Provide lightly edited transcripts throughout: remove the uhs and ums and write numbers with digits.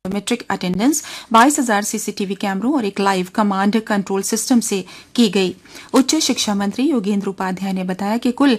Biometric attendance 22,000 CCTV कैमरों और एक लाइव कमांड कंट्रोल सिस्टम से की गई। उच्च शिक्षा मंत्री योगेंद्र उपाध्याय ने बताया कि कुल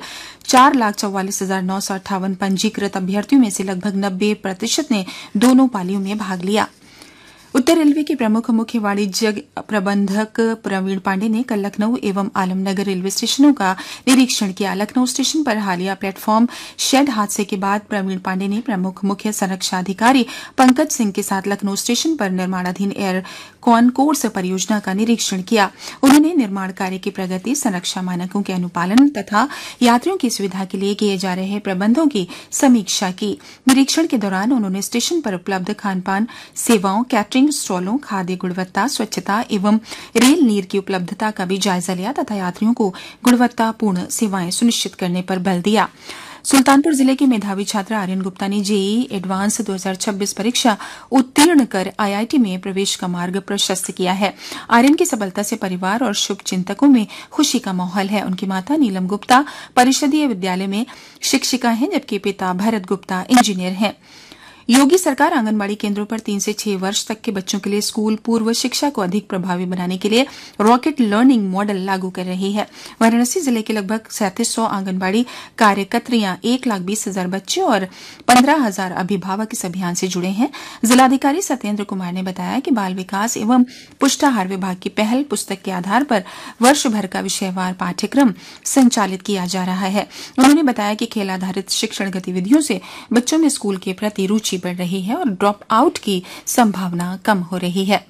4,44,958 पंजीकृत अभ्यर्थियों में से लगभग 90% ने दोनों पालियों में भाग लिया। उत्तर रेलवे के प्रमुख मुख्य वाणिज्य प्रबंधक प्रवीण पांडे ने कल लखनऊ एवं आलमनगर रेलवे स्टेशनों का निरीक्षण किया। लखनऊ स्टेशन पर हालिया प्लेटफॉर्म शेड हादसे के बाद प्रवीण पांडे ने प्रमुख मुख्य संरक्षा अधिकारी पंकज सिंह के साथ लखनऊ स्टेशन पर निर्माणाधीन एयर कॉनकोर्स परियोजना का निरीक्षण किया। उन्होंने निर्माण कार्य की प्रगति, संरक्षा मानकों के अनुपालन तथा यात्रियों की सुविधा के लिए किए जा रहे प्रबंधों की समीक्षा की। निरीक्षण के दौरान उन्होंने स्टेशन पर उपलब्ध खानपान सेवाओं, कैटरिंग स्टॉलों, खाद्य गुणवत्ता, स्वच्छता एवं रेल नीर की उपलब्धता का भी जायजा लिया तथा यात्रियों को गुणवत्तापूर्ण सेवाएं सुनिश्चित करने पर बल दिया। सुल्तानपुर जिले के मेधावी छात्र आर्यन गुप्ता ने जेईई एडवांस 2026 परीक्षा उत्तीर्ण कर आईआईटी में प्रवेश का मार्ग प्रशस्त किया है। आर्यन की सफलता से परिवार और शुभचिंतकों में खुशी का माहौल है। उनकी माता नीलम गुप्ता परिषदीय विद्यालय में शिक्षिका हैं, जबकि पिता भरत गुप्ता इंजीनियर हैं। योगी सरकार आंगनबाड़ी केंद्रों पर 3 से 6 वर्ष तक के बच्चों के लिए स्कूल पूर्व शिक्षा को अधिक प्रभावी बनाने के लिए रॉकेट लर्निंग मॉडल लागू कर रही है। वाराणसी जिले के लगभग 3700 आंगनबाड़ी कार्यकर्त्रियां 1,20,000 बच्चे और 15,000 अभिभावक इस अभियान से जुड़े हैं। जिलाधिकारी सत्येंद्र कुमार ने बताया कि बाल विकास एवं पुष्टाहार विभाग की पहल पुस्तक के आधार पर वर्ष भर का विषयवार पाठ्यक्रम संचालित किया जा रहा है। उन्होंने बताया कि खेल आधारित शिक्षण गतिविधियों से बच्चों में स्कूल के प्रति रुचि बढ़ रही है और ड्रॉप आउट की संभावना कम हो रही है।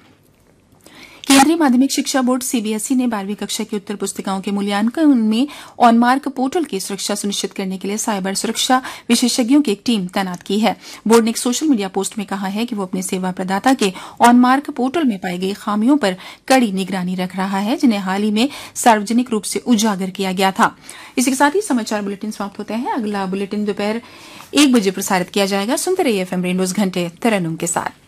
केंद्रीय माध्यमिक शिक्षा बोर्ड सीबीएसई ने 12वीं कक्षा की उत्तर पुस्तिकाओं के मूल्यांकन में ऑनमार्क पोर्टल की सुरक्षा सुनिश्चित करने के लिए साइबर सुरक्षा विशेषज्ञों की एक टीम तैनात की है। बोर्ड ने एक सोशल मीडिया पोस्ट में कहा है कि वो अपने सेवा प्रदाता के ऑनमार्क पोर्टल में पाई गई खामियों पर कड़ी निगरानी रख रहा है, जिन्हें हाल ही में सार्वजनिक रूप से उजागर किया गया था। इसी के साथ ही समाचार बुलेटिन समाप्त होते हैं। अगला बुलेटिन दोपहर 1 बजे प्रसारित किया जाएगा। सुनते रहिए एफएम रेनबोज घंटे तरन्नुम के साथ।